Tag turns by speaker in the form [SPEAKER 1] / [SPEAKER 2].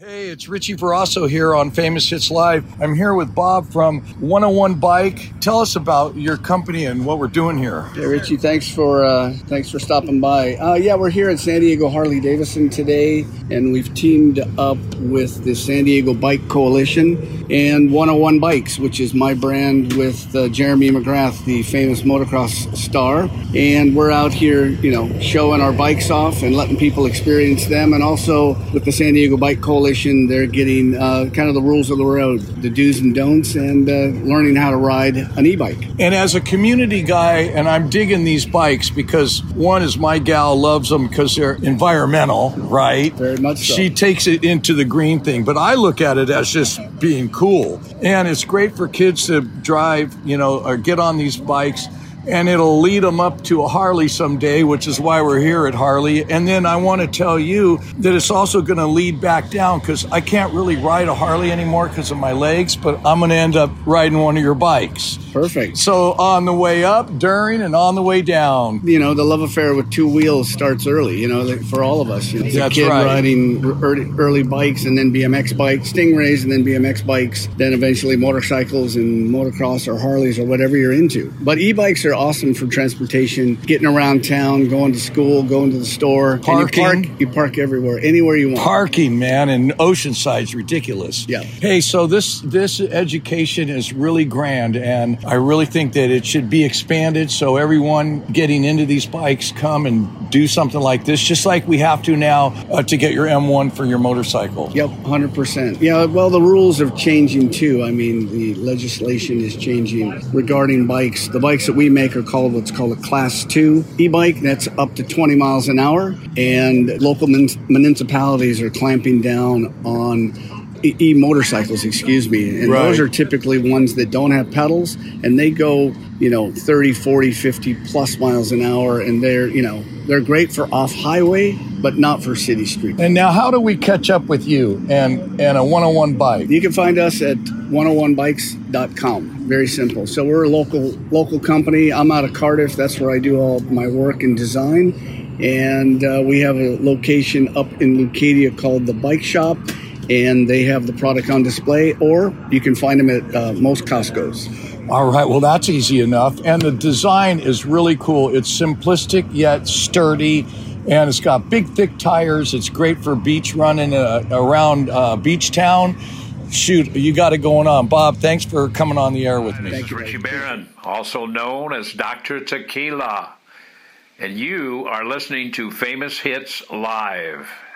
[SPEAKER 1] Hey, it's Richie Verasso here on Famous Hits Live. I'm here with Bob from 101 Bike. Tell us about your company and what we're doing here.
[SPEAKER 2] Hey, Richie, thanks for stopping by. We're here at San Diego Harley-Davidson today, and we've teamed up with the San Diego Bike Coalition and 101 Bikes, which is my brand with Jeremy McGrath, the famous motocross star. And we're out here, showing our bikes off and letting people experience them. And also with the San Diego Bike Coalition, they're getting kind of the rules of the road, the do's and don'ts, and learning how to ride an e-bike.
[SPEAKER 1] And as a community guy, and I'm digging these bikes because one is my gal loves them because they're environmental, right?
[SPEAKER 2] Very much so.
[SPEAKER 1] She takes it into the green thing, but I look at it as just being cool. And it's great for kids to drive, or get on these bikes. And it'll lead them up to a Harley someday, which is why we're here at Harley. And then I want to tell you that it's also going to lead back down because I can't really ride a Harley anymore because of my legs, but I'm going to end up riding one of your bikes.
[SPEAKER 2] Perfect.
[SPEAKER 1] So on the way up, during, and on the way down.
[SPEAKER 2] The love affair with two wheels starts early, for all of us.
[SPEAKER 1] That's
[SPEAKER 2] kid
[SPEAKER 1] right.
[SPEAKER 2] Riding early bikes and then BMX bikes, Stingrays and then BMX bikes, then eventually motorcycles and motocross or Harleys or whatever you're into. But e-bikes are awesome for transportation, getting around town, going to school, going to the store.
[SPEAKER 1] Parking.
[SPEAKER 2] And you park everywhere, anywhere you want.
[SPEAKER 1] Parking, man, in Oceanside's ridiculous.
[SPEAKER 2] Yeah.
[SPEAKER 1] Hey, so this education is really grand, and I really think that it should be expanded so everyone getting into these bikes come and do something like this, just like we have to now to get your M1 for your motorcycle.
[SPEAKER 2] Yep, 100%. Yeah, well, the rules are changing too. I mean, the legislation is changing regarding bikes. The bikes that we make are called what's called a Class 2 e-bike. That's up to 20 miles an hour. And local municipalities are clamping down on e-motorcycles, and
[SPEAKER 1] right.
[SPEAKER 2] Those are typically ones that don't have pedals, and they go 30, 40, 50 plus miles an hour, and they're great for off-highway, but not for city streets.
[SPEAKER 1] And now how do we catch up with you and a 101 Bike?
[SPEAKER 2] You can find us at 101bikes.com. Very simple. So we're a local company. I'm out of Cardiff. That's where I do all my work and design, and we have a location up in Leucadia called the Bike Shop, and they have the product on display, or you can find them at most Costco's.
[SPEAKER 1] All right, well, that's easy enough. And the design is really cool. It's simplistic yet sturdy, and it's got big, thick tires. It's great for beach running around beach town. Shoot, you got it going on. Bob, thanks for coming on the air with me.
[SPEAKER 3] This is Richie Barron, also known as Dr. Tequila, and you are listening to Famous Hits Live.